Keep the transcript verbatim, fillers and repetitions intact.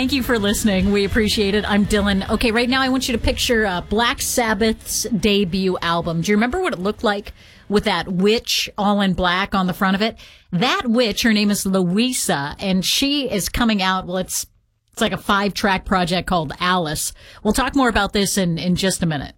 Thank you for listening. We appreciate it. I'm Dylan. Okay, right now I want you to picture uh, Black Sabbath's debut album. Do you remember what it looked like with that witch all in black on the front of it? That witch, her name is Louisa, and she is coming out, well, it's, it's like a five-track project called Alice. We'll talk more about this in, in just a minute.